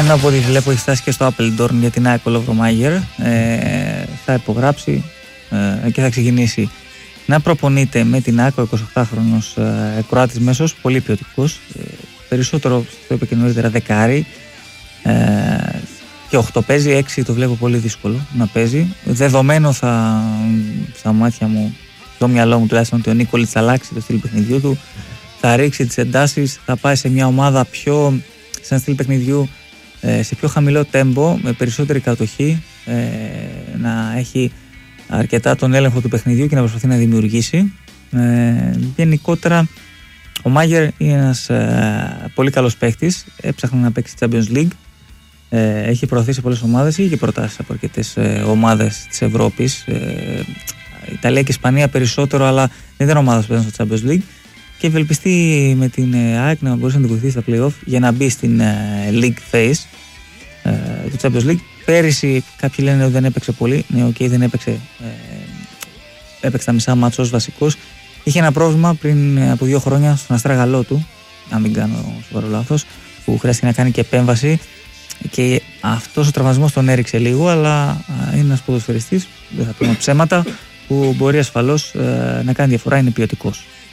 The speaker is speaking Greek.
Δεδομένου από ό,τι βλέπω έχει φτάσει και στο Appledorn για την ΑΕΚ ο Λοβρομάγερ, θα υπογράψει και θα ξεκινήσει να προπονείται με την ΑΕΚ, ο 28χρονος Κροάτης μέσος, πολύ ποιοτικός, περισσότερο, το είπε και νωρίτερα, δεκάρι, και 8 παίζει, 6 το βλέπω πολύ δύσκολο να παίζει. Δεδομένο στα μάτια μου, στο μυαλό μου τουλάχιστον, ότι ο Νίκολιτς θα αλλάξει το στυλ παιχνιδιού του, θα ρίξει τις εντάσεις, θα πάει σε μια ομάδα πιο, σε ένα στυλ παιχνιδιού σε πιο χαμηλό τέμπο, με περισσότερη κατοχή, να έχει αρκετά τον έλεγχο του παιχνιδιού και να προσπαθεί να δημιουργήσει. Γενικότερα ο Μάγερ είναι ένας πολύ καλός παίχτης, έψαχνε να παίξει Champions League, έχει προωθήσει πολλές ομάδες, είχε προτάσεις από αρκετές ομάδες της Ευρώπης, Ιταλία και Ισπανία περισσότερο, αλλά δεν ήταν ομάδες που παίζουν στο Champions League, και ευελπιστεί με την ΑΕΚ να μπορέσει να την βοηθήσει στα play-off για να μπει στην League Phase του Champions League. Πέρυσι κάποιοι λένε ότι δεν έπαιξε πολύ. Ναι, δεν έπαιξε. Έπαιξε τα μισά μάτσο ως βασικός. Είχε ένα πρόβλημα πριν από 2 χρόνια στον αστράγαλό του, αν μην κάνω σοβαρό λάθος, που χρειάστηκε να κάνει και επέμβαση. Και αυτός ο τραυματισμός τον έριξε λίγο, αλλά είναι ένας ποδοσφαιριστής, δεν θα πούμε ψέματα, που μπορεί ασφαλώς να κάνει διαφορά, είναι ποιοτικός.